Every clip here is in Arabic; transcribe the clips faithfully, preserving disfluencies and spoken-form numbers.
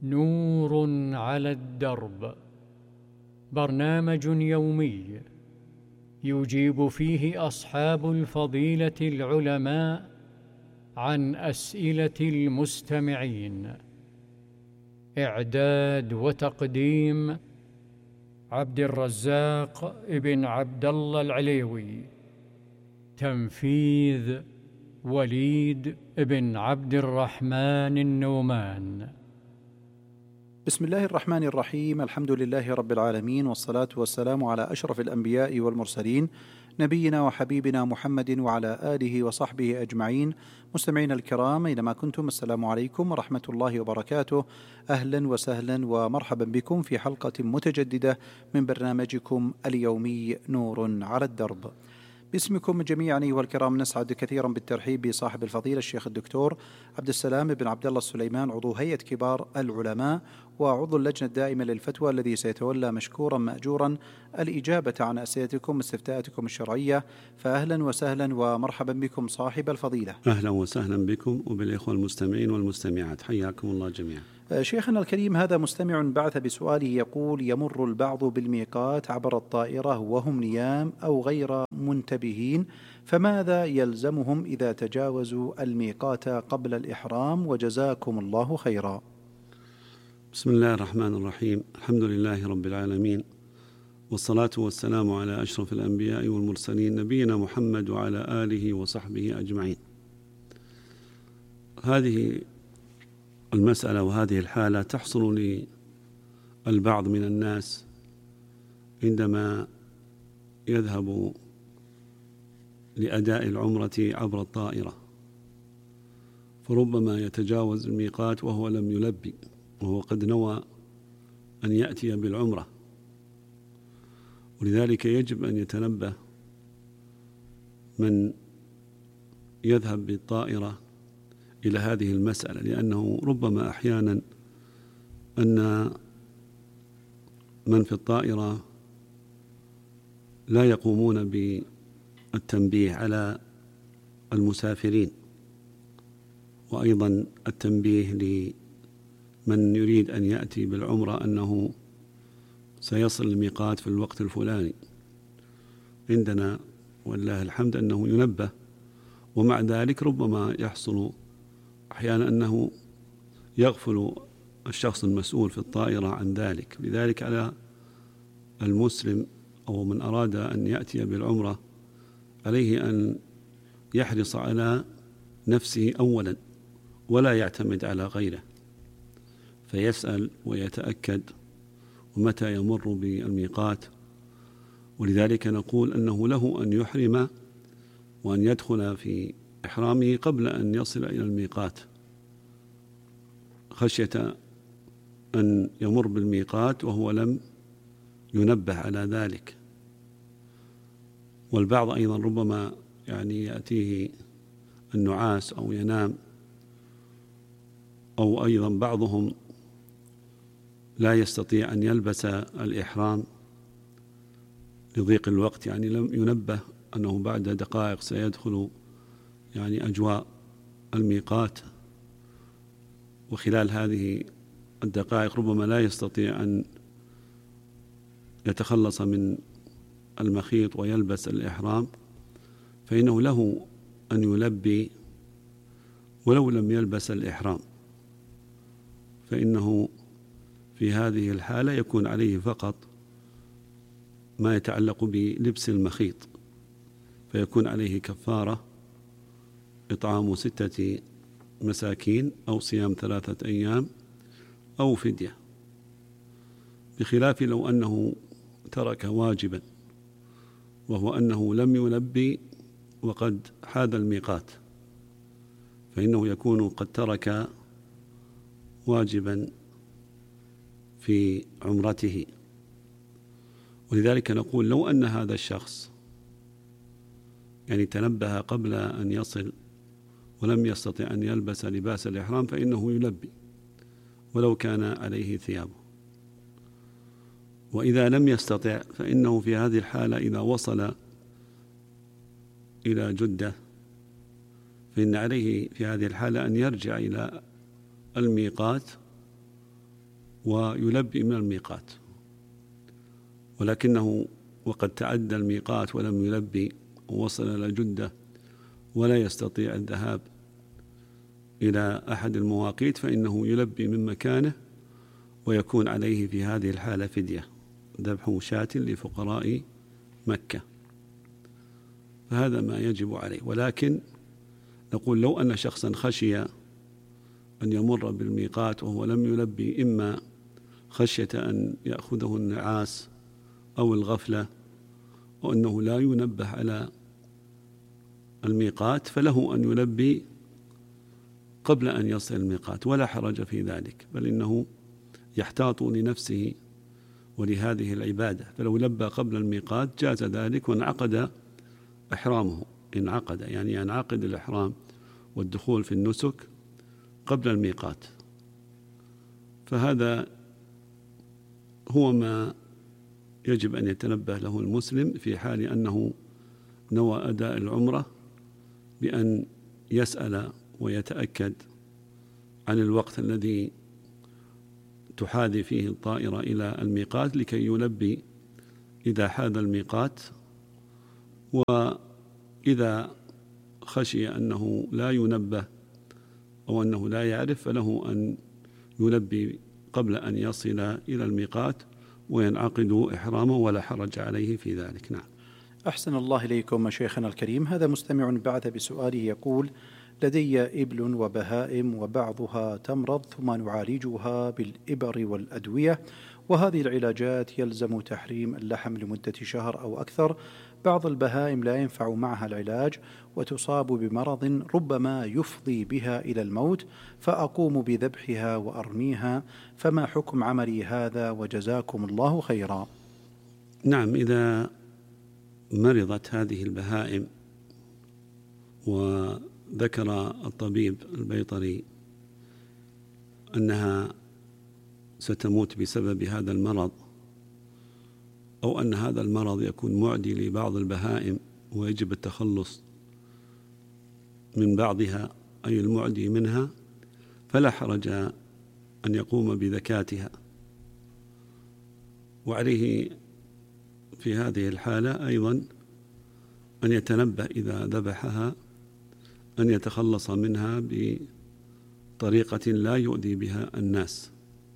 نور على الدرب، برنامج يومي يجيب فيه أصحاب الفضيلة العلماء عن أسئلة المستمعين. إعداد وتقديم عبد الرزاق ابن عبد الله العليوي. تنفيذ وليد بن عبد الرحمن النومان. بسم الله الرحمن الرحيم. الحمد لله رب العالمين، والصلاة والسلام على أشرف الأنبياء والمرسلين، نبينا وحبيبنا محمد وعلى آله وصحبه أجمعين. مستمعين الكرام أينما كنتم، السلام عليكم ورحمة الله وبركاته. أهلا وسهلا ومرحبا بكم في حلقة متجددة من برنامجكم اليومي نور على الدرب. باسمكم جميعا أيها الكرام نسعد كثيرا بالترحيب بصاحب الفضيلة الشيخ الدكتور عبد السلام بن عبد الله السليمان، عضو هيئة كبار العلماء وعضو اللجنة الدائمة للفتوى، الذي سيتولى مشكورا مأجورا الإجابة عن أسئلتكم واستفتاءاتكم الشرعية. فأهلا وسهلا ومرحبا بكم صاحب الفضيلة. أهلا وسهلا بكم وبالإخوة المستمعين والمستمعات، حياكم الله جميعا. شيخنا الكريم، هذا مستمع بعث بسؤاله يقول: يمر البعض بالميقات عبر الطائرة وهم نيام أو غير منتبهين، فماذا يلزمهم إذا تجاوزوا الميقات قبل الإحرام؟ وجزاكم الله خيرا. بسم الله الرحمن الرحيم. الحمد لله رب العالمين، والصلاة والسلام على أشرف الأنبياء والمرسلين، نبينا محمد وعلى آله وصحبه أجمعين. هذه المسألة وهذه الحالة تحصل للبعض من الناس عندما يذهب لأداء العمرة عبر الطائرة، فربما يتجاوز الميقات وهو لم يلبي، وهو قد نوى أن يأتي بالعمرة. ولذلك يجب أن يتنبه من يذهب بالطائرة إلى هذه المسألة، لأنه ربما أحيانا أن من في الطائرة لا يقومون بالتنبيه على المسافرين، وأيضا التنبيه لمن يريد أن يأتي بالعمرة أنه سيصل الميقات في الوقت الفلاني. عندنا والله الحمد أنه ينبه، ومع ذلك ربما يحصل أحيانا أنه يغفل الشخص المسؤول في الطائرة عن ذلك. لذلك على المسلم أو من أراد أن يأتي بالعمرة عليه أن يحرص على نفسه أولا، ولا يعتمد على غيره، فيسأل ويتأكد ومتى يمر بالميقات. ولذلك نقول أنه له أن يحرم وأن يدخل في إحرامه قبل أن يصل إلى الميقات، خشية أن يمر بالميقات وهو لم ينبه على ذلك. والبعض أيضا ربما يعني يأتيه النعاس أو ينام، أو أيضا بعضهم لا يستطيع أن يلبس الإحرام لضيق الوقت، يعني لم ينبه أنه بعد دقائق سيدخل يعني أجواء الميقات، وخلال هذه الدقائق ربما لا يستطيع أن يتخلص من المخيط ويلبس الإحرام، فإنه له أن يلبي ولو لم يلبس الإحرام، فإنه في هذه الحالة يكون عليه فقط ما يتعلق بلبس المخيط، فيكون عليه كفارة إطعام ستة مساكين أو صيام ثلاثة أيام أو فدية، بخلاف لو أنه ترك واجبا، وهو أنه لم يلبي وقد حاذ الميقات، فإنه يكون قد ترك واجبا في عمرته. ولذلك نقول لو أن هذا الشخص يعني تنبه قبل أن يصل ولم يستطع أن يلبس لباس الإحرام فإنه يلبي ولو كان عليه ثيابه. وإذا لم يستطع فإنه في هذه الحالة إذا وصل إلى جدة فإن عليه في هذه الحالة أن يرجع إلى الميقات ويلبي من الميقات، ولكنه وقد تعدى الميقات ولم يلبي ووصل إلى جدة ولا يستطيع الذهاب إلى أحد المواقيت، فإنه يلبي من مكانه، ويكون عليه في هذه الحالة فدية، ذبح شاة لفقراء مكة، فهذا ما يجب عليه. ولكن نقول لو أن شخصا خشي أن يمر بالميقات وهو لم يلبي، إما خشية أن يأخذه النعاس أو الغفلة وأنه لا ينبه على الميقات، فله أن يلبي قبل أن يصل الميقات ولا حرج في ذلك، بل إنه يحتاط لنفسه ولهذه العبادة، فلو لبى قبل الميقات جاز ذلك وانعقد إحرامه، انعقد يعني ينعقد الإحرام والدخول في النسك قبل الميقات. فهذا هو ما يجب أن يتنبه له المسلم في حال أنه نوى أداء العمرة، بأن يسأل ويتأكد عن الوقت الذي تحاذي فيه الطائرة إلى الميقات لكي يلبي إذا حاذ الميقات. وإذا خشي أنه لا ينبه أو أنه لا يعرف، فله أن يلبي قبل أن يصل إلى الميقات وينعقد إحرامه ولا حرج عليه في ذلك. نعم. أحسن الله إليكم شيخنا الكريم. هذا مستمع بعث بسؤاله يقول: لدي إبل وبهائم وبعضها تمرض ثم نعالجها بالإبر والأدوية، وهذه العلاجات يلزم تحريم اللحم لمدة شهر أو أكثر. بعض البهائم لا ينفع معها العلاج وتصاب بمرض ربما يفضي بها إلى الموت، فأقوم بذبحها وأرميها، فما حكم عملي هذا وجزاكم الله خيرا؟ نعم، إذا مرضت هذه البهائم وذكر الطبيب البيطري أنها ستموت بسبب هذا المرض، أو أن هذا المرض يكون معدي لبعض البهائم ويجب التخلص من بعضها أي المعدي منها، فلا حرج أن يقوم بذكاتها. وعليه في هذه الحالة أيضا أن يتنبه إذا ذبحها أن يتخلص منها بطريقة لا يؤذي بها الناس.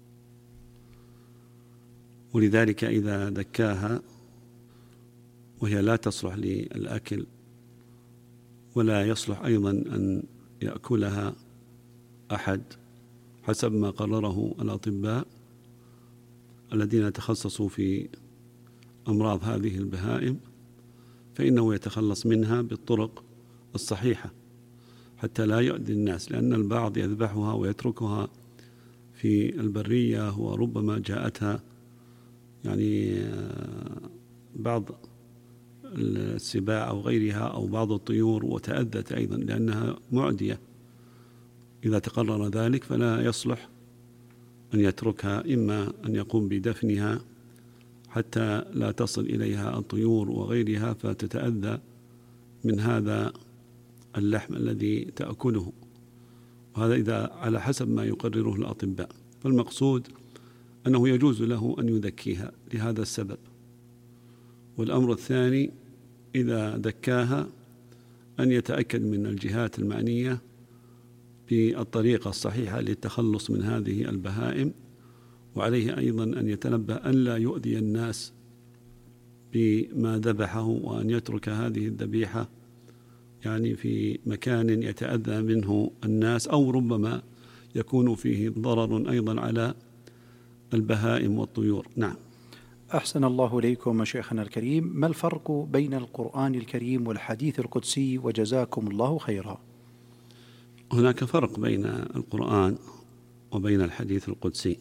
ولذلك إذا ذكاها وهي لا تصلح للأكل ولا يصلح أيضا أن يأكلها أحد حسب ما قرره الأطباء الذين تخصصوا في أمراض هذه البهائم، فإنه يتخلص منها بالطرق الصحيحة حتى لا يؤذي الناس، لأن البعض يذبحها ويتركها في البرية وربما جاءتها يعني بعض السباع أو غيرها أو بعض الطيور وتأذت أيضا لأنها معدية. إذا تقرر ذلك فلا يصلح أن يتركها، إما أن يقوم بدفنها حتى لا تصل إليها الطيور وغيرها فتتأذى من هذا اللحم الذي تأكله، وهذا إذا على حسب ما يقرره الأطباء. فالمقصود أنه يجوز له أن يذكيها لهذا السبب. والأمر الثاني إذا ذكاها أن يتأكد من الجهات المعنية بالطريقة الصحيحة للتخلص من هذه البهائم، وعليه أيضا أن يتنبه أن لا يؤذي الناس بما ذبحه، وأن يترك هذه الذبيحة يعني في مكان يتأذى منه الناس، أو ربما يكون فيه ضرر أيضا على البهائم والطيور. نعم. أحسن الله إليكم شيخنا الكريم. ما الفرق بين القرآن الكريم والحديث القدسي وجزاكم الله خيرا؟ هناك فرق بين القرآن وبين الحديث القدسي.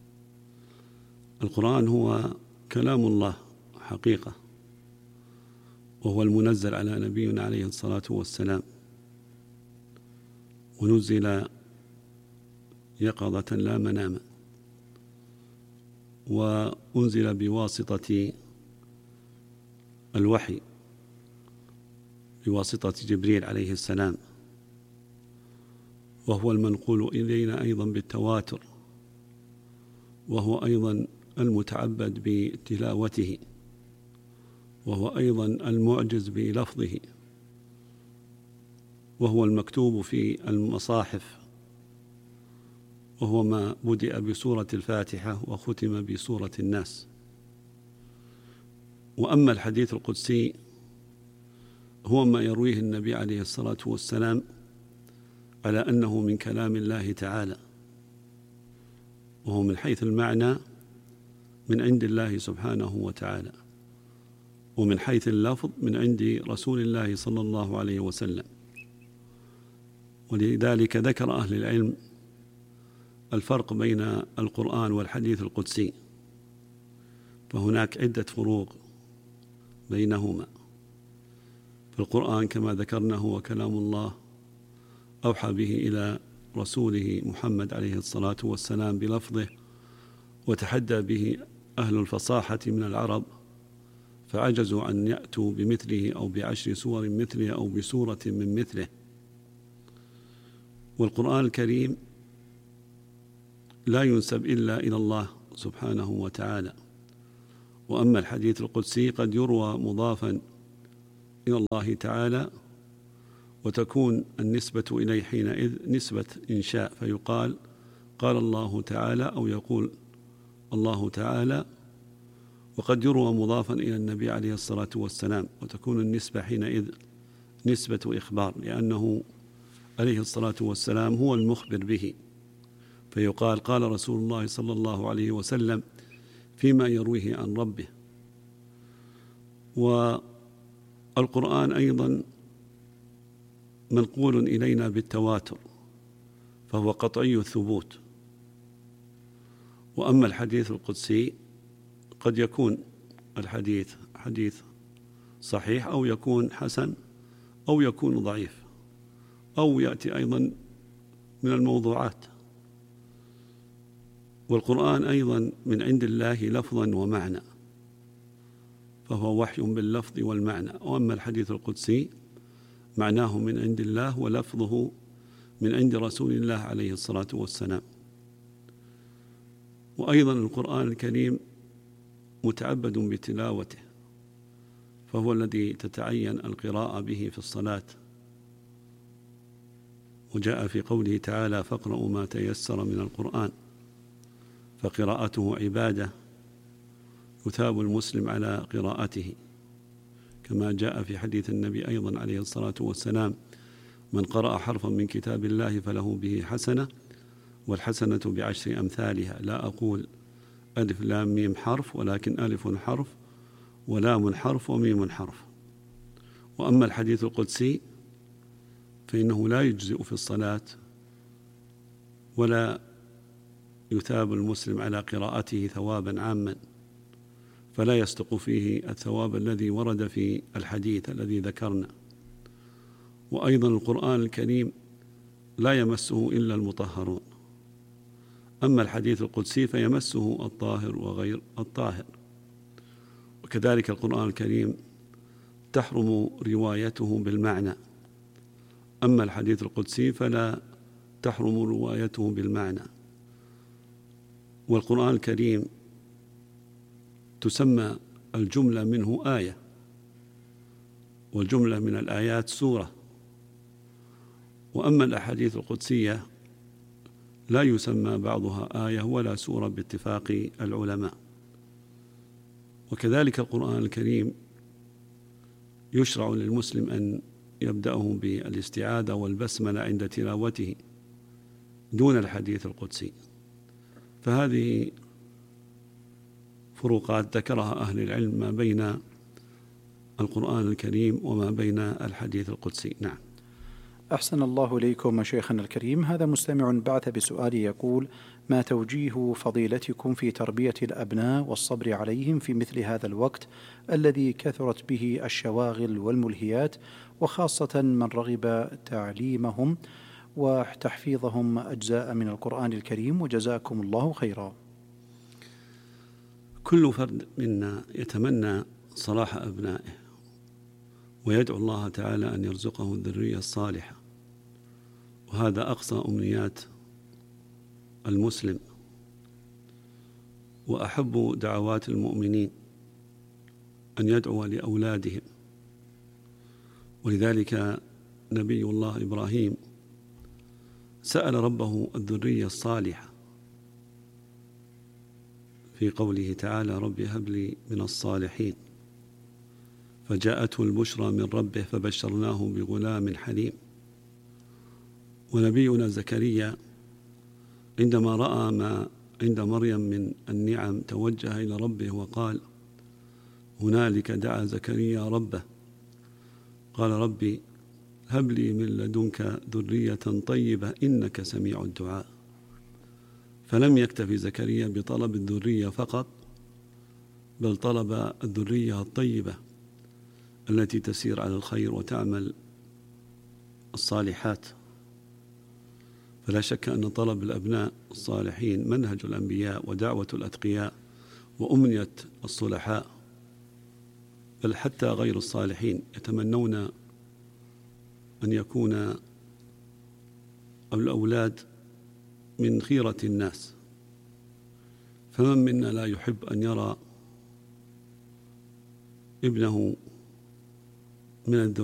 القرآن هو كلام الله حقيقة، وهو المنزل على نبينا عليه الصلاة والسلام، ونزل يقظة لا مناما، وأنزل بواسطة الوحي بواسطة جبريل عليه السلام، وهو المنقول إلينا أيضا بالتواتر، وهو أيضا المتعبد بتلاوته، وهو أيضا المعجز بلفظه، وهو المكتوب في المصاحف، وهو ما بدأ بسورة الفاتحة وختم بسورة الناس. وأما الحديث القدسي هو ما يرويه النبي عليه الصلاة والسلام على أنه من كلام الله تعالى، وهو من حيث المعنى من عند الله سبحانه وتعالى، ومن حيث اللفظ من عند رسول الله صلى الله عليه وسلم. ولذلك ذكر أهل العلم الفرق بين القرآن والحديث القدسي، فهناك عدة فروق بينهما. فالقرآن كما ذكرنا هو كلام الله أوحى به إلى رسوله محمد عليه الصلاة والسلام بلفظه، وتحدى به أهل الفصاحة من العرب فعجزوا أن يأتوا بمثله أو بعشر سور مثله أو بسورة من مثله. والقرآن الكريم لا ينسب إلا إلى الله سبحانه وتعالى. وأما الحديث القدسي قد يروى مضافا إلى الله تعالى، وتكون النسبة إليه حينئذ نسبة إنشاء، فيقال قال الله تعالى أو يقول الله تعالى. وقد يروى مضافا إلى النبي عليه الصلاة والسلام، وتكون النسبة حينئذ نسبة إخبار، لأنه عليه الصلاة والسلام هو المخبر به، فيقال قال رسول الله صلى الله عليه وسلم فيما يرويه عن ربه. والقرآن أيضا منقول إلينا بالتواتر، فهو قطعي الثبوت. وأما الحديث القدسي قد يكون الحديث حديث صحيح أو يكون حسن أو يكون ضعيف أو يأتي أيضا من الموضوعات. والقرآن أيضا من عند الله لفظا ومعنى، فهو وحي باللفظ والمعنى. وأما الحديث القدسي معناه من عند الله ولفظه من عند رسول الله عليه الصلاة والسلام. وأيضا القرآن الكريم متعبد بتلاوته، فهو الذي تتعين القراءة به في الصلاة. وجاء في قوله تعالى فاقرأوا ما تيسر من القرآن، فقراءته عبادة يثاب المسلم على قراءته، كما جاء في حديث النبي أيضا عليه الصلاة والسلام من قرأ حرفا من كتاب الله فله به حسنة، والحسنة بعشر أمثالها. لا أقول ألف لام ميم حرف، ولكن ألف حرف ولام حرف وميم حرف. وأما الحديث القدسي فإنه لا يجزئ في الصلاة ولا يثاب المسلم على قراءته ثوابا عاما، فلا يصدق فيه الثواب الذي ورد في الحديث الذي ذكرنا. وأيضا القرآن الكريم لا يمسه إلا المطهرون، أما الحديث القدسي فيمسه الطاهر وغير الطاهر. وكذلك القرآن الكريم تحرم روايته بالمعنى، أما الحديث القدسي فلا تحرم روايته بالمعنى. والقرآن الكريم تسمى الجملة منه آية، والجملة من الآيات سورة. وأما الأحاديث القدسية لا يسمى بعضها آية ولا سورة باتفاق العلماء. وكذلك القرآن الكريم يشرع للمسلم أن يبدأه بالاستعاذة والبسملة عند تلاوته دون الحديث القدسي. فهذه فروقات ذكرها أهل العلم ما بين القرآن الكريم وما بين الحديث القدسي. نعم. أحسن الله إليكم شيخنا الكريم. هذا مستمع بعث بسؤال يقول: ما توجيه فضيلتكم في تربية الأبناء والصبر عليهم في مثل هذا الوقت الذي كثرت به الشواغل والملهيات، وخاصة من رغب تعليمهم وتحفيظهم أجزاء من القرآن الكريم، وجزاكم الله خيرا. كل فرد منا يتمنى صلاح أبنائه ويدعو الله تعالى أن يرزقه الذرية الصالحة، وهذا أقصى أمنيات المسلم. وأحب دعوات المؤمنين أن يدعو لأولادهم، ولذلك نبي الله إبراهيم سأل ربه الذرية الصالحة في قوله تعالى: رب هب لي من الصالحين، فجاءته البشرى من ربه فبشرناه بغلام حليم. ونبينا زكريا عندما رأى ما عند مريم من النعم توجه إلى ربه وقال: هنالك دعا زكريا ربه قال: ربي هب لي من لدنك ذرية طيبة إنك سميع الدعاء. فلم يكتفي زكريا بطلب الذرية فقط، بل طلب الذرية الطيبة التي تسير على الخير وتعمل الصالحات. فلا شك أن طلب الأبناء الصالحين منهج الأنبياء ودعوة الأتقياء وأمنية الصلحاء، بل حتى غير الصالحين يتمنون أن يكون الأولاد من خيرة الناس. فمن منا لا يحب أن يرى ابنه من الذرية